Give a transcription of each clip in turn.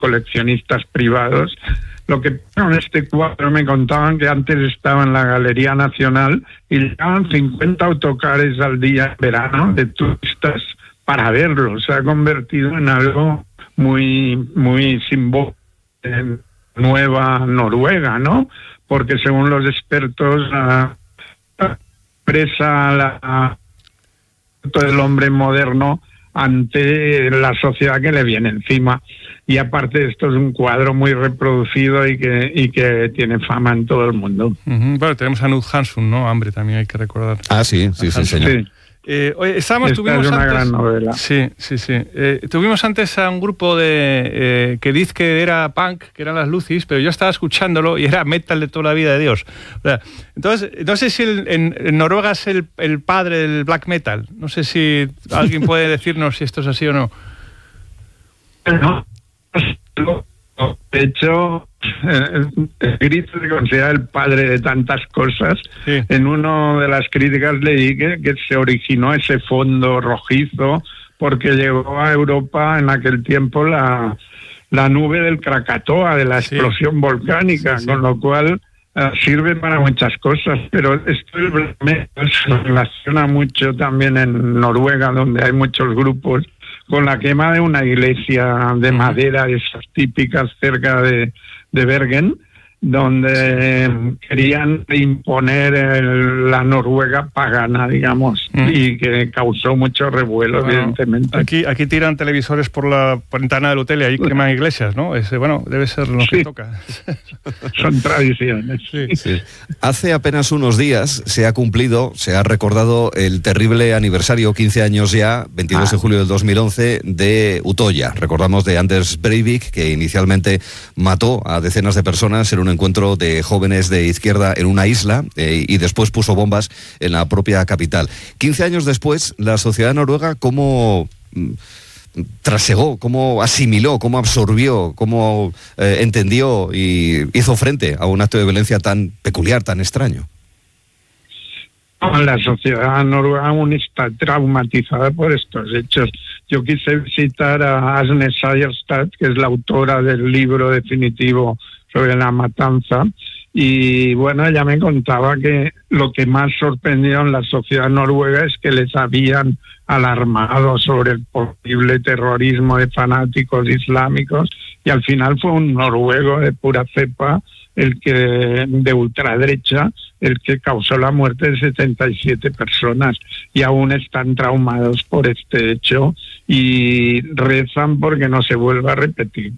coleccionistas privados. Lo que en este cuadro me contaban que antes estaba en la Galería Nacional y llegaban 50 autocares al día en verano de turistas para verlo. Se ha convertido en algo muy, muy simbólico en Nueva Noruega, ¿no? Porque según los expertos expresa el hombre moderno ante la sociedad que le viene encima. Y aparte esto es un cuadro muy reproducido y que tiene fama en todo el mundo. Bueno, tenemos a Knut Hamsun, ¿no? Hambre también hay que recordar. Ah, sí, señor. Sí. Oye, Esta es una gran novela. Sí. Tuvimos antes a un grupo que dice que era punk, que eran las Lucis, pero yo estaba escuchándolo y era metal de toda la vida de Dios. O sea, entonces, no sé si en Noruega es el padre del black metal. No sé si alguien puede decirnos si esto es así o no. No. De hecho, Gris se considera el padre de tantas cosas. Sí. En una de las críticas leí que se originó ese fondo rojizo porque llegó a Europa en aquel tiempo la nube del Krakatoa, de la explosión volcánica, con lo cual sirve para muchas cosas. Pero esto se relaciona mucho también en Noruega, donde hay muchos grupos, con la quema de una iglesia de madera, de esas típicas cerca de Bergen, donde querían imponer la Noruega pagana, digamos, y que causó mucho revuelo, evidentemente. Aquí tiran televisores por la ventana del hotel y ahí queman iglesias, ¿no? Debe ser lo que toca. Son tradiciones. Sí. Hace apenas unos días se ha recordado el terrible aniversario, 15 años ya, 22 de julio del 2011, de Utoya. Recordamos de Anders Breivik, que inicialmente mató a decenas de personas en un encuentro de jóvenes de izquierda en una isla y después puso bombas en la propia capital. 15 años después, la sociedad noruega, ¿cómo trasegó, cómo asimiló, cómo absorbió, cómo entendió y hizo frente a un acto de violencia tan peculiar, tan extraño? La sociedad noruega aún está traumatizada por estos hechos. Yo quise citar a Asne Seierstad, que es la autora del libro definitivo sobre la matanza, y bueno, ella me contaba que lo que más sorprendió en la sociedad noruega es que les habían alarmado sobre el posible terrorismo de fanáticos islámicos, y al final fue un noruego de pura cepa, de ultraderecha, el que causó la muerte de 77 personas, y aún están traumados por este hecho y rezan porque no se vuelva a repetir.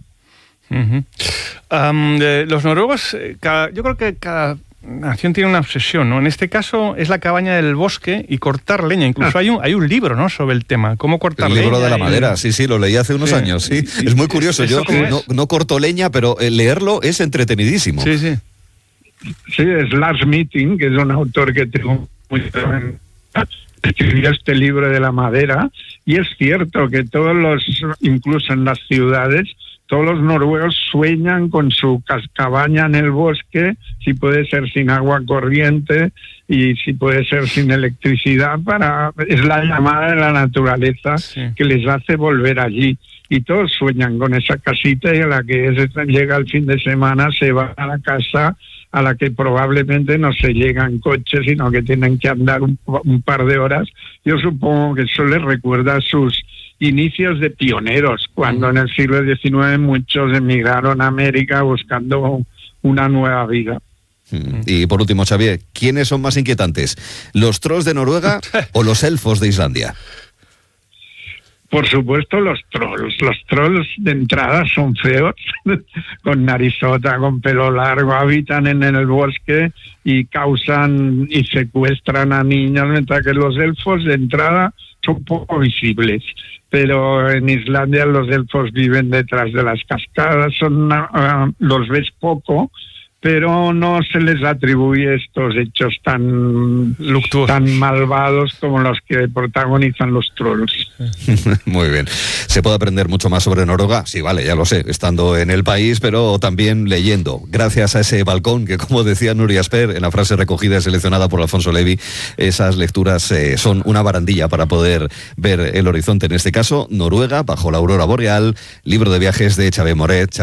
Los noruegos, yo creo que cada nación tiene una obsesión, ¿no? En este caso es la cabaña del bosque y cortar leña. Incluso hay un libro, ¿no?, sobre el tema, cómo cortar leña. El libro de la madera, sí, lo leí hace unos años, sí. Es muy curioso, yo no corto leña, pero leerlo es entretenidísimo. Sí, es Lars Meeting, que es un autor que tengo escribió este libro de la madera, y es cierto que incluso en las ciudades, todos los noruegos sueñan con su cabaña en el bosque, si puede ser sin agua corriente y si puede ser sin electricidad, es la llamada de la naturaleza que les hace volver allí. Y todos sueñan con esa casita, y a la que llega el fin de semana se va a la casa a la que probablemente no se llega en coche, sino que tienen que andar un par de horas. Yo supongo que eso les recuerda a sus inicios de pioneros, cuando en el siglo XIX muchos emigraron a América buscando una nueva vida. Y por último, Xavier, ¿quiénes son más inquietantes? ¿Los trolls de Noruega o los elfos de Islandia? Por supuesto, los trolls. Los trolls de entrada son feos, con narizota, con pelo largo, habitan en el bosque y causan y secuestran a niños, mientras que los elfos de entrada son poco visibles. Pero en Islandia los elfos viven detrás de las cascadas, los ves poco, pero no se les atribuye estos hechos tan luctuosos, tan malvados como los que protagonizan los trolls. Muy bien. ¿Se puede aprender mucho más sobre Noruega? Sí, vale, ya lo sé, estando en el país, pero también leyendo. Gracias a ese balcón que, como decía Nuria Asper, en la frase recogida y seleccionada por Alfonso Levi, esas lecturas son una barandilla para poder ver el horizonte. En este caso, Noruega, bajo la aurora boreal, libro de viajes de Xavier Moret.